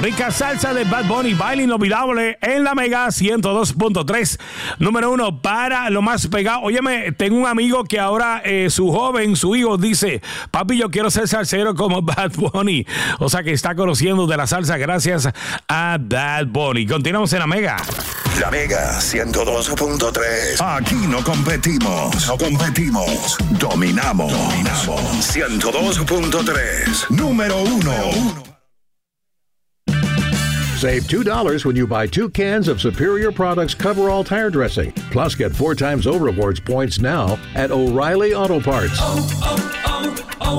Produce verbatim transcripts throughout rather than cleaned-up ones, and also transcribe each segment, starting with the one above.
Rica salsa de Bad Bunny, baile inolvidable en la Mega ciento dos punto tres. Número uno para lo más pegado. Óyeme, tengo un amigo que ahora eh, su joven, su hijo dice, papi, yo quiero ser salsero como Bad Bunny. O sea que está conociendo de la salsa gracias a Bad Bunny. Continuamos en la Mega. La Mega ciento dos punto tres. Aquí no competimos, no competimos. Dominamos. Dominamos. ciento dos punto tres. Número uno. Save two dollars when you buy two cans of Superior Products Coverall Tire Dressing. Plus, get four times O Rewards points now at O'Reilly Auto Parts. Oh,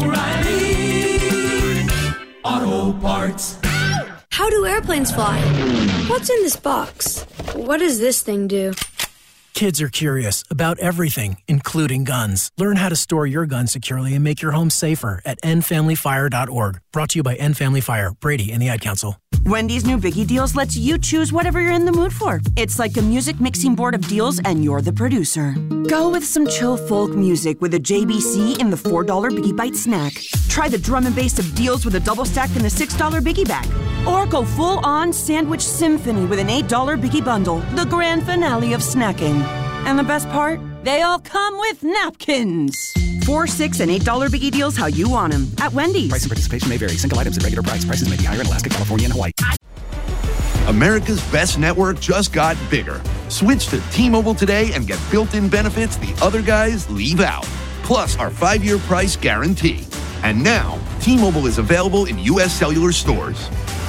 oh, oh, O'Reilly Auto Parts. How do airplanes fly? What's in this box? What does this thing do? Kids are curious about everything, including guns. Learn how to store your gun securely and make your home safer at end family fire dot org. Brought to you by End Family Fire, Brady, and the Ad Council. Wendy's new Biggie Deals lets you choose whatever you're in the mood for. It's like a music mixing board of deals, and you're the producer. Go with some chill folk music with a J B C in the four dollar Biggie Bite snack. Try the drum and bass of deals with a double stack in the six dollar Biggie Bag. Or go full-on sandwich symphony with an eight dollar Biggie Bundle, the grand finale of snacking. And the best part? They all come with napkins. Four, six, and eight dollar Biggie Deals how you want them at Wendy's. Price and participation may vary. Single items at regular price. Prices may be higher in Alaska, California, and Hawaii. America's best network just got bigger. Switch to T-Mobile today and get built-in benefits the other guys leave out. Plus our five-year price guarantee. And now, T-Mobile is available in U S cellular stores.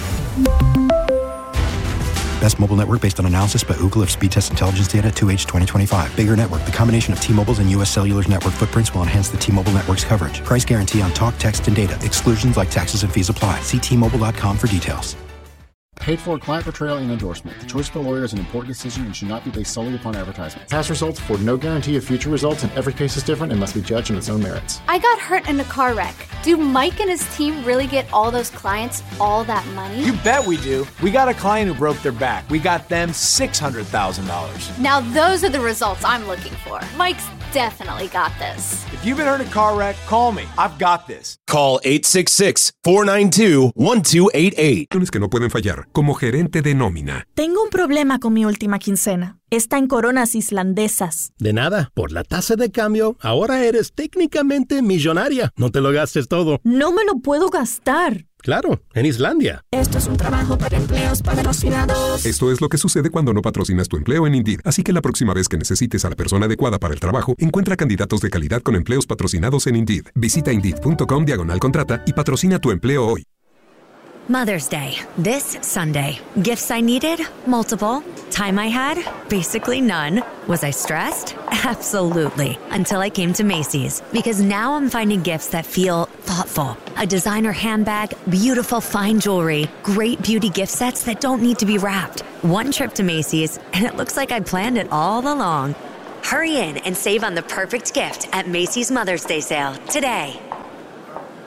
Best mobile network based on analysis by Ookla of speed test intelligence data two H twenty twenty-five. Bigger network. The combination of T-Mobile's and U S Cellular's network footprints will enhance the T-Mobile network's coverage. Price guarantee on talk, text, and data. Exclusions like taxes and fees apply. See T Mobile dot com for details. Paid for client portrayal and endorsement. The choice of a lawyer is an important decision and should not be based solely upon advertisement. Past results afford no guarantee of future results, and every case is different and must be judged on its own merits. I got hurt in a car wreck. Do Mike and his team really get all those clients all that money? You bet we do. We got a client who broke their back. We got them six hundred thousand dollars. Now those are the results I'm looking for. Mike's definitely got this. If you've been hurt in a car wreck, call me. I've got this. Call eight six six, four nine two, one two eight eight. Que no pueden fallar. Como gerente de nómina. Tengo un problema con mi última quincena. Está en coronas islandesas. De nada. Por la tasa de cambio, ahora eres técnicamente millonaria. No te lo gastes todo. No me lo puedo gastar. Claro, en Islandia. Esto es un trabajo para empleos patrocinados. Esto es lo que sucede cuando no patrocinas tu empleo en Indeed. Así que la próxima vez que necesites a la persona adecuada para el trabajo, encuentra candidatos de calidad con empleos patrocinados en Indeed. Visita Indeed punto com diagonal contrata y patrocina tu empleo hoy. Mother's Day, this Sunday. Gifts I needed? Multiple. Time I had? Basically none. Was I stressed? Absolutely. Until I came to Macy's. Because now I'm finding gifts that feel thoughtful. A designer handbag, beautiful fine jewelry, great beauty gift sets that don't need to be wrapped. One trip to Macy's, and it looks like I planned it all along. Hurry in and save on the perfect gift at Macy's Mother's Day sale today.